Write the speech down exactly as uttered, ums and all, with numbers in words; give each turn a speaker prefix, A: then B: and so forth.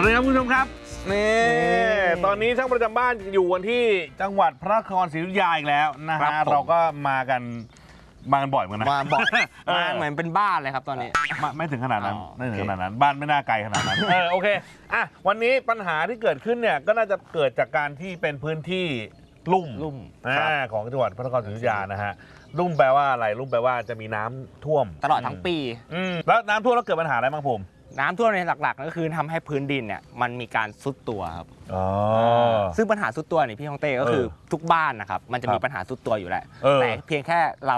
A: วัสดีครับคุณผู้ชมครับนี่ตอนนี้ช่างประจำบ้านอยู่กันที่จังหวัดพระนครศรีอยุธยาอีกแล้วนะฮะเราก็มากันมากันบ่อยเหมือนกันนะ
B: มาบ่อยมาเหมือนเป็นบ้านเลยครับตอนนี้
A: ไม่ถึงขนาดนั้นไม่ถึงขนาดนั้นบ้านไม่น่าไกลขนาดนั้นเออโอเคอ่ะวันนี้ปัญหาที่เกิดขึ้นเนี่ยก็น่าจะเกิดจากการที่เป็นพื้นที่ลุ่มลุ่มของจังหวัดพระนครศรีอยุธยานะฮะลุ่มแปลว่าอะไรลุ่มแปลว่าจะมีน้ำท่วม
B: ตลอดทั้งปี
A: แล้วน้ำท่วมแล้วเกิดปัญหาอะไรบ้างผม
B: น้ำท่วมในหลักๆก็คือทำให้พื้นดินเนี่ยมันมีการซุดตัวครับซึ่งปัญหาซุดตัวนี่พี่ฮองเต้ก็คือทุกบ้านนะครับมันจะมีปัญหาซุดตัวอยู่แล้วแต่เพียงแค่เรา